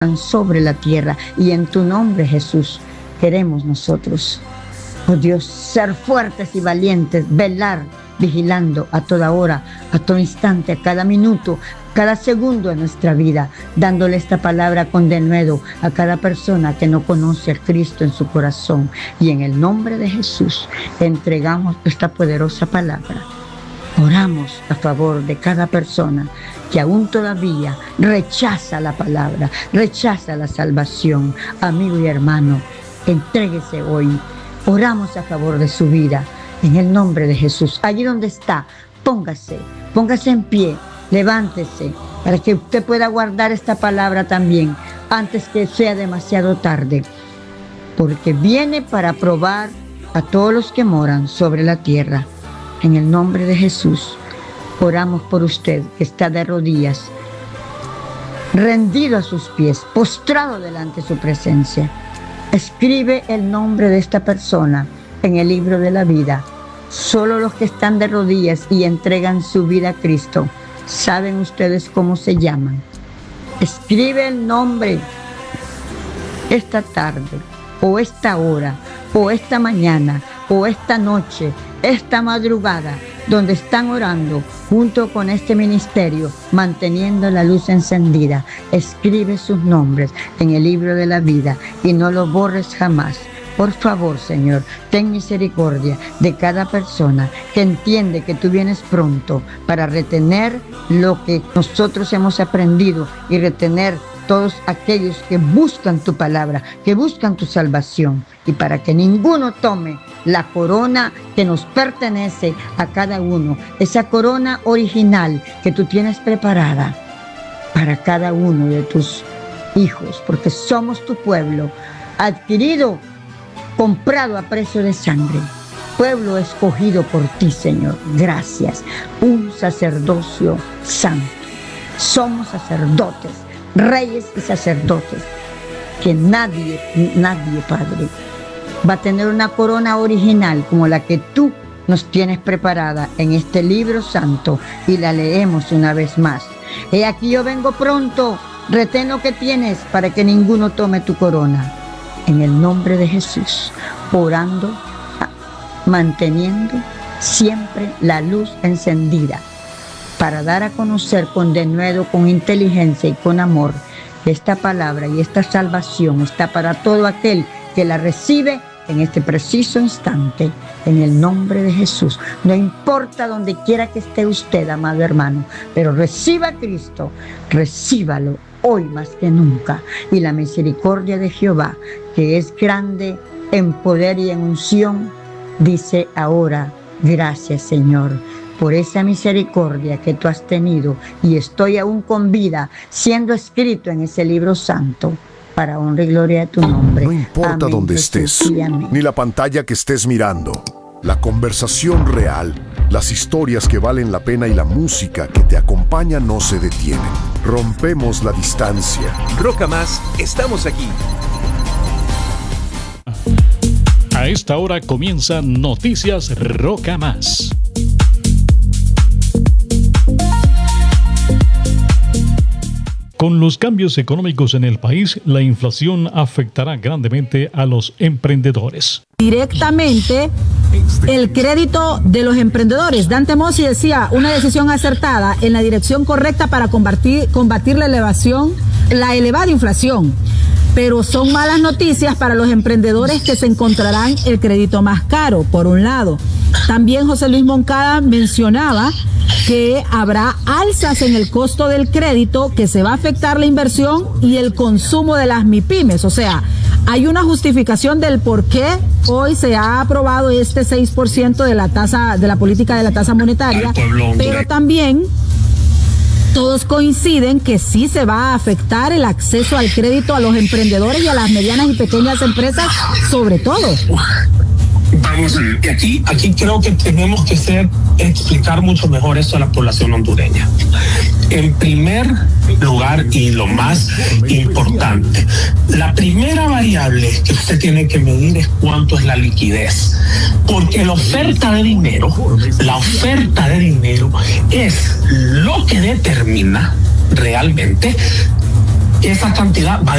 sobre la tierra. Y en tu nombre, Jesús, queremos nosotros, oh Dios, ser fuertes y valientes, velar, vigilando a toda hora, a todo instante, a cada minuto, cada segundo de nuestra vida, dándole esta palabra con denuedo a cada persona que no conoce a Cristo en su corazón. Y en el nombre de Jesús entregamos esta poderosa palabra. Oramos a favor de cada persona que aún todavía rechaza la palabra, rechaza la salvación. Amigo y hermano, entréguese hoy. Oramos a favor de su vida. En el nombre de Jesús, allí donde está, póngase en pie, levántese, para que usted pueda guardar esta palabra también, antes que sea demasiado tarde, porque viene para probar a todos los que moran sobre la tierra. En el nombre de Jesús, oramos por usted que está de rodillas, rendido a sus pies, postrado delante de su presencia. Escribe el nombre de esta persona en el libro de la vida. Solo los que están de rodillas y entregan su vida a Cristo saben ustedes cómo se llaman. Escribe el nombre esta tarde, o esta hora, o esta mañana, o esta noche, esta madrugada, donde están orando junto con este ministerio, manteniendo la luz encendida. Escribe sus nombres en el libro de la vida y no lo borres jamás. Por favor, Señor, ten misericordia de cada persona que entiende que tú vienes pronto para retener lo que nosotros hemos aprendido y retener todos aquellos que buscan tu palabra, que buscan tu salvación, y para que ninguno tome la corona que nos pertenece a cada uno, esa corona original que tú tienes preparada para cada uno de tus hijos, porque somos tu pueblo, adquirido, comprado a precio de sangre, pueblo escogido por ti, Señor. Gracias. Un sacerdocio santo. Somos sacerdotes, reyes y sacerdotes, que nadie, Padre, va a tener una corona original como la que tú nos tienes preparada en este libro santo, y la leemos una vez más. He aquí yo vengo pronto, retén lo que tienes para que ninguno tome tu corona. En el nombre de Jesús, orando, manteniendo siempre la luz encendida, para dar a conocer con denuedo, con inteligencia y con amor, esta palabra y esta salvación está para todo aquel que la recibe en este preciso instante, en el nombre de Jesús. No importa donde quiera que esté usted, amado hermano, pero reciba a Cristo, recíbalo hoy más que nunca, y la misericordia de Jehová, que es grande en poder y en unción, dice ahora: gracias, Señor, por esa misericordia que tú has tenido, y estoy aún con vida, siendo escrito en ese libro santo, para honra y gloria de tu nombre. No importa amén, dónde estés, ni la pantalla que estés mirando, la conversación real, las historias que valen la pena y la música que te acompaña no se detienen. Rompemos la distancia. Roca Más, estamos aquí. A esta hora comienzan Noticias Roca Más. Con los cambios económicos en el país, la inflación afectará grandemente a los emprendedores. Directamente el crédito de los emprendedores. Dante Mossi decía: una decisión acertada en la dirección correcta para combatir la elevada inflación. Pero son malas noticias para los emprendedores, que se encontrarán el crédito más caro, por un lado. También José Luis Moncada mencionaba que habrá alzas en el costo del crédito, que se va a afectar la inversión y el consumo de las MIPYMES. O sea, hay una justificación del por qué hoy se ha aprobado este 6% de la tasa, de la política de la tasa monetaria, pero también todos coinciden que sí se va a afectar el acceso al crédito a los emprendedores y a las medianas y pequeñas empresas, sobre todo. Vamos a ver, aquí creo que tenemos que explicar mucho mejor esto a la población hondureña. En primer lugar, y lo más importante, la primera variable que usted tiene que medir es cuánto es la liquidez, porque la oferta de dinero es lo que determina realmente esa cantidad va